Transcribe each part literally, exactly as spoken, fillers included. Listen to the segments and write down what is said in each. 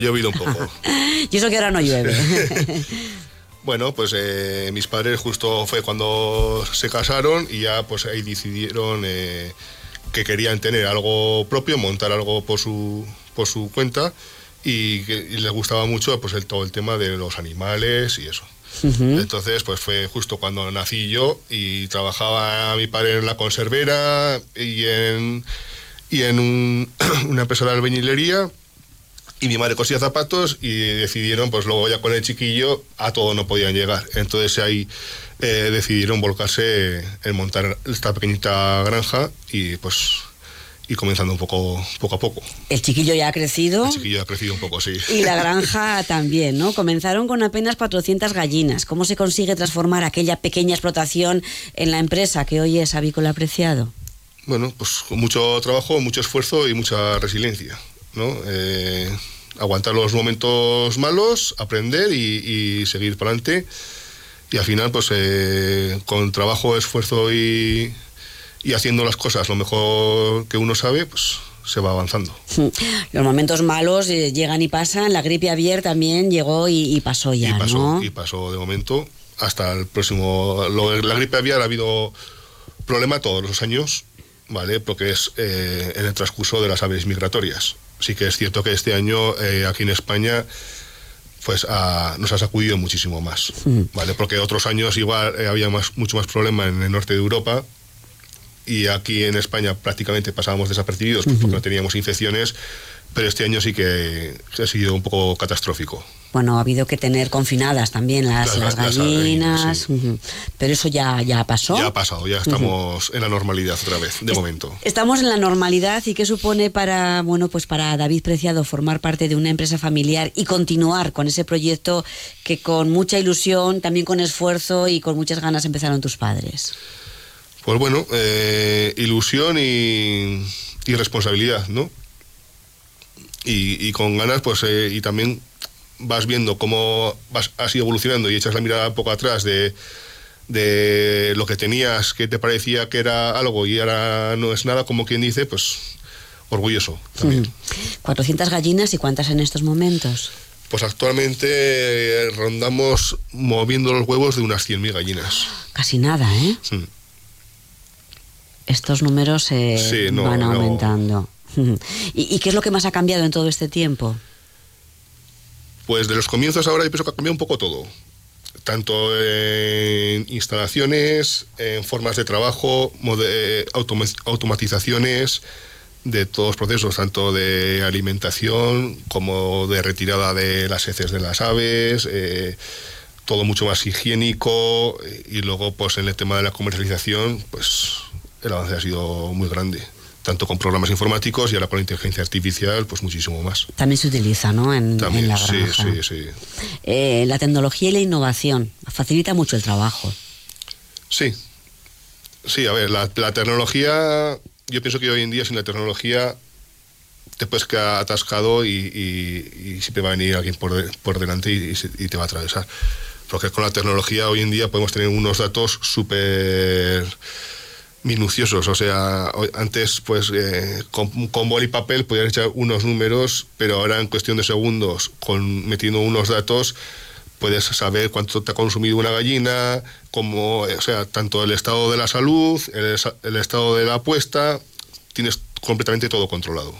Llovido un poco. Y eso que ahora no llueve. Bueno, pues eh, mis padres justo fue cuando se casaron y ya pues ahí decidieron eh, que querían tener algo propio, montar algo por su, por su cuenta y que y les gustaba mucho pues el, todo el tema de los animales y eso. Uh-huh. Entonces pues fue justo cuando nací yo y trabajaba mi padre en la conservera y en, y en un, una empresa de albañilería. Y mi madre cosía zapatos y decidieron, pues luego ya con el chiquillo, a todo no podían llegar. Entonces ahí eh, decidieron volcarse en montar esta pequeñita granja y pues ir comenzando un poco, poco a poco. El chiquillo ya ha crecido. El chiquillo ha crecido un poco, sí. Y la granja también, ¿no? Comenzaron con apenas cuatrocientas gallinas. ¿Cómo se consigue transformar aquella pequeña explotación en la empresa que hoy es Avícola Preciado? Bueno, pues con mucho trabajo, mucho esfuerzo y mucha resiliencia, ¿no? Eh, aguantar los momentos malos, aprender y, y seguir para adelante y al final pues eh, con trabajo, esfuerzo y, y haciendo las cosas lo mejor que uno sabe, pues se va avanzando. Los momentos malos eh, llegan y pasan. La gripe aviar también llegó y, y pasó ya, y pasó, ¿no? Y pasó de momento hasta el próximo. Lo, la gripe aviar ha habido problema todos los años, ¿vale? Porque es eh, en el transcurso de las aves migratorias. Sí que es cierto que este año eh, aquí en España pues a, nos ha sacudido muchísimo más, ¿vale? Porque otros años igual eh, había más, mucho más problema en el norte de Europa y aquí en España prácticamente pasábamos desapercibidos porque no teníamos infecciones, pero este año sí que ha sido un poco catastrófico. Bueno, ha habido que tener confinadas también las, las, las gallinas, las, sí. uh-huh. Pero eso ya, ya pasó. Ya ha pasado, ya estamos uh-huh. en la normalidad otra vez, de es, momento. Estamos en la normalidad. ¿Y qué supone para, bueno, pues para David Preciado formar parte de una empresa familiar y continuar con ese proyecto que con mucha ilusión, también con esfuerzo y con muchas ganas empezaron tus padres? Pues bueno, eh, ilusión y, y responsabilidad, ¿no? Y, y con ganas, pues, eh, y también vas viendo cómo vas, has ido evolucionando y echas la mirada un poco atrás de, de lo que tenías, que te parecía que era algo y ahora no es nada, como quien dice, pues orgulloso también. Mm. ¿cuatrocientas gallinas y cuántas en estos momentos? Pues actualmente eh, rondamos moviendo los huevos de unas cien mil gallinas. Casi nada, ¿eh? Sí. Estos números eh, sí, no, van aumentando. No. ¿Y, ¿Y qué es lo que más ha cambiado en todo este tiempo? Pues de los comienzos ahora yo pienso que ha cambiado un poco todo. Tanto en instalaciones, en formas de trabajo, mode, autom- automatizaciones de todos los procesos, tanto de alimentación como de retirada de las heces de las aves, eh, todo mucho más higiénico y luego pues en el tema de la comercialización pues el avance ha sido muy grande. Tanto con programas informáticos y ahora con la inteligencia artificial, pues muchísimo más. También se utiliza, ¿no? En, También, en la sí, granja. sí, sí. Eh, la tecnología y la innovación facilita mucho el trabajo. Sí. Sí, a ver, la, la tecnología, yo pienso que hoy en día sin la tecnología te puedes quedar atascado y, y, y siempre va a venir alguien por, de, por delante y, y te va a atravesar. Porque con la tecnología hoy en día podemos tener unos datos súper minuciosos, o sea, antes pues eh, con, con boli y papel podías echar unos números, pero ahora en cuestión de segundos, con metiendo unos datos, puedes saber cuánto te ha consumido una gallina, como, o sea, tanto el estado de la salud, el, el estado de la puesta, tienes completamente todo controlado.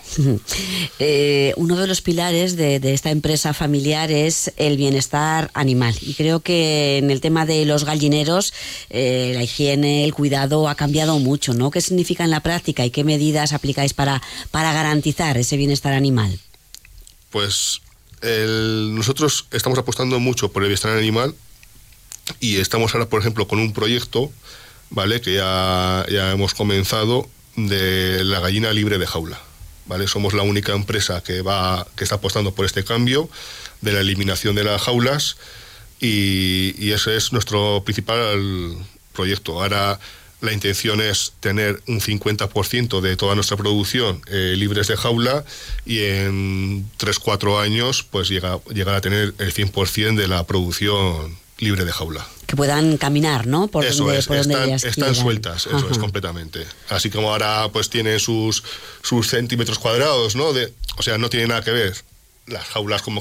Eh, uno de los pilares de, de esta empresa familiar es el bienestar animal y creo que en el tema de los gallineros eh, la higiene, el cuidado ha cambiado mucho, ¿no? ¿Qué significa en la práctica y qué medidas aplicáis para, para garantizar ese bienestar animal? Pues el, nosotros estamos apostando mucho por el bienestar animal y estamos ahora, por ejemplo, con un proyecto, ¿vale? Que ya, ya hemos comenzado, de la gallina libre de jaula, ¿vale? Somos la única empresa que va que está apostando por este cambio de la eliminación de las jaulas y, y ese es nuestro principal proyecto. Ahora la intención es tener un cincuenta por ciento de toda nuestra producción eh, libres de jaula y en tres a cuatro años pues llega, llegar a tener el cien por ciento de la producción libre de jaula. Que puedan caminar, ¿no? Por eso donde, es, por donde están, ellas están quieran. sueltas, eso Ajá. es, completamente. Así como ahora pues tienen sus, sus centímetros cuadrados, ¿no? De, o sea, no tiene nada que ver las jaulas como